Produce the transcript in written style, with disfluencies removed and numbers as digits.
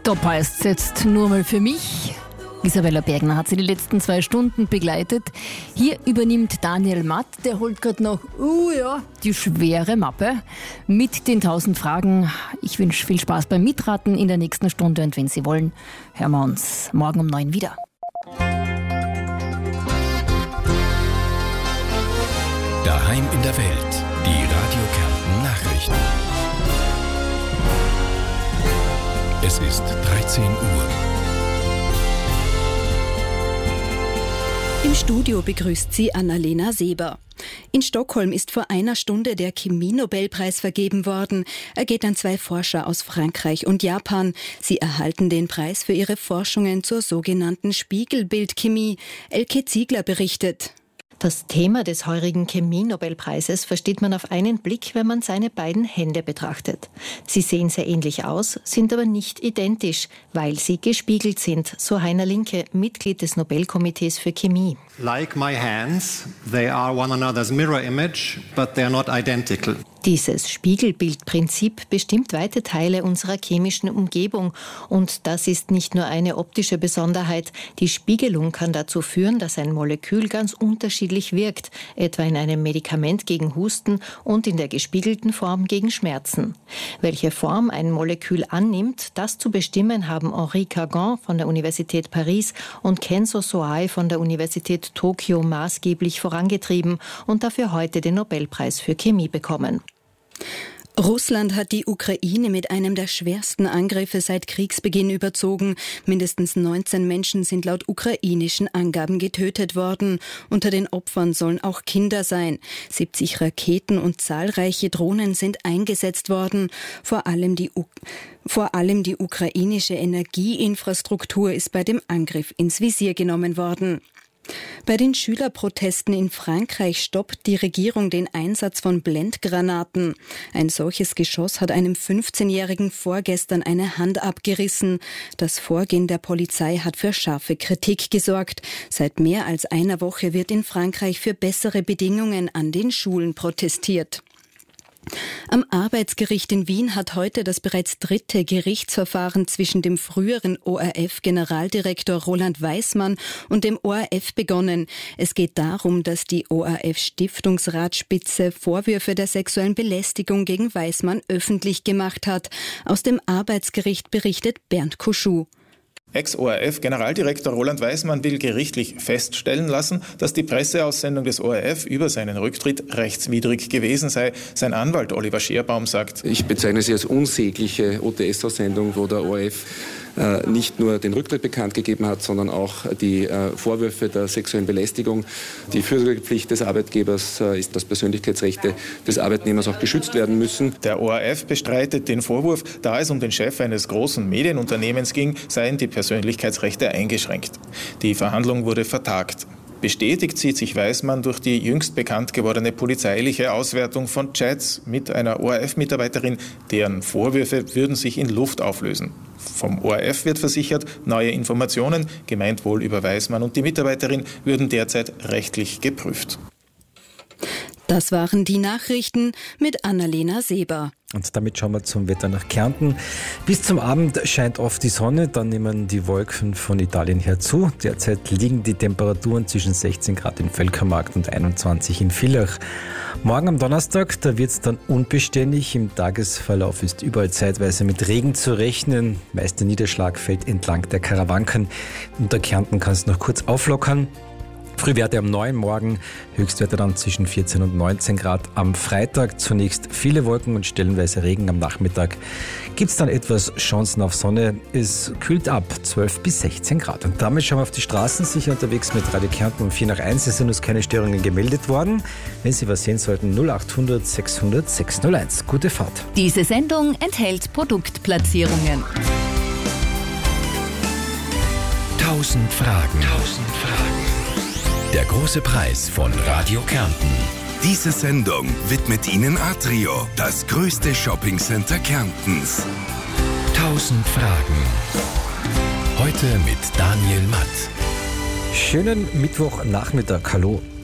Stopp heißt jetzt nur mal für mich. Isabella Bergner hat sie die letzten 2 Stunden begleitet. Hier übernimmt Daniel Matt, der holt gerade noch die schwere Mappe mit den 1000 Fragen. Ich wünsche viel Spaß beim Mitraten in der nächsten Stunde und wenn Sie wollen, hören wir uns morgen um 9 wieder. Daheim in der Welt, die Radio Kärnten Nachrichten. Es ist 13 Uhr. Im Studio begrüßt sie Annalena Seber. In Stockholm ist vor einer Stunde der Chemie-Nobelpreis vergeben worden. Er geht an 2 Forscher aus Frankreich und Japan. Sie erhalten den Preis für ihre Forschungen zur sogenannten Spiegelbildchemie. Elke Ziegler berichtet. Das Thema des heurigen Chemie-Nobelpreises versteht man auf einen Blick, wenn man seine beiden Hände betrachtet. Sie sehen sehr ähnlich aus, sind aber nicht identisch, weil sie gespiegelt sind, so Heiner Linke, Mitglied des Nobelkomitees für Chemie. Like my hands, they are one another's mirror image, but they are not identical. Dieses Spiegelbildprinzip bestimmt weite Teile unserer chemischen Umgebung. Und das ist nicht nur eine optische Besonderheit. Die Spiegelung kann dazu führen, dass ein Molekül ganz unterschiedlich wirkt, etwa in einem Medikament gegen Husten und in der gespiegelten Form gegen Schmerzen. Welche Form ein Molekül annimmt, das zu bestimmen haben Henri Kagan von der Universität Paris und Kenzo Soai von der Universität Tokio maßgeblich vorangetrieben und dafür heute den Nobelpreis für Chemie bekommen. Russland hat die Ukraine mit einem der schwersten Angriffe seit Kriegsbeginn überzogen. Mindestens 19 Menschen sind laut ukrainischen Angaben getötet worden. Unter den Opfern sollen auch Kinder sein. 70 Raketen und zahlreiche Drohnen sind eingesetzt worden. Vor allem die ukrainische Energieinfrastruktur ist bei dem Angriff ins Visier genommen worden. Bei den Schülerprotesten in Frankreich stoppt die Regierung den Einsatz von Blendgranaten. Ein solches Geschoss hat einem 15-Jährigen vorgestern eine Hand abgerissen. Das Vorgehen der Polizei hat für scharfe Kritik gesorgt. Seit mehr als einer Woche wird in Frankreich für bessere Bedingungen an den Schulen protestiert. Am Arbeitsgericht in Wien hat heute das bereits 3. Gerichtsverfahren zwischen dem früheren ORF-Generaldirektor Roland Weismann und dem ORF begonnen. Es geht darum, dass die ORF-Stiftungsratsspitze Vorwürfe der sexuellen Belästigung gegen Weismann öffentlich gemacht hat. Aus dem Arbeitsgericht berichtet Bernd Kuschuh. Ex-ORF-Generaldirektor Roland Weismann will gerichtlich feststellen lassen, dass die Presseaussendung des ORF über seinen Rücktritt rechtswidrig gewesen sei. Sein Anwalt Oliver Scherbaum sagt: Ich bezeichne sie als unsägliche OTS-Aussendung, wo der ORF nicht nur den Rücktritt bekannt gegeben hat, sondern auch die Vorwürfe der sexuellen Belästigung. Die Fürsorgepflicht des Arbeitgebers ist, dass Persönlichkeitsrechte des Arbeitnehmers auch geschützt werden müssen. Der ORF bestreitet den Vorwurf, da es um den Chef eines großen Medienunternehmens ging, seien die Persönlichkeitsrechte eingeschränkt. Die Verhandlung wurde vertagt. Bestätigt sieht sich Weismann durch die jüngst bekannt gewordene polizeiliche Auswertung von Chats mit einer ORF-Mitarbeiterin, deren Vorwürfe würden sich in Luft auflösen. Vom ORF wird versichert, neue Informationen, gemeint wohl über Weismann und die Mitarbeiterin, würden derzeit rechtlich geprüft. Das waren die Nachrichten mit Annalena Seber. Und damit schauen wir zum Wetter nach Kärnten. Bis zum Abend scheint oft die Sonne, dann nehmen die Wolken von Italien her zu. Derzeit liegen die Temperaturen zwischen 16 Grad in Völkermarkt und 21 in Villach. Morgen am Donnerstag, da wird es dann unbeständig. Im Tagesverlauf ist überall zeitweise mit Regen zu rechnen. Meist der Niederschlag fällt entlang der Karawanken. Unter Kärnten kann es noch kurz auflockern. Frühwerte am 9 morgen, Höchstwerte dann zwischen 14 und 19 Grad. Am Freitag zunächst viele Wolken und stellenweise Regen. Am Nachmittag gibt es dann etwas Chancen auf Sonne. Es kühlt ab, 12 bis 16 Grad. Und damit schauen wir auf die Straßen, sicher unterwegs mit Radio Kärnten um 4 nach 1. Es sind uns keine Störungen gemeldet worden. Wenn Sie was sehen sollten, 0800 600 601. Gute Fahrt. Diese Sendung enthält Produktplatzierungen. 1000 Fragen. Der große Preis von Radio Kärnten. Diese Sendung widmet Ihnen Atrio, das größte Shoppingcenter Kärntens. 1000 Fragen. Heute mit Daniel Matt. Schönen Mittwochnachmittag. Hallo.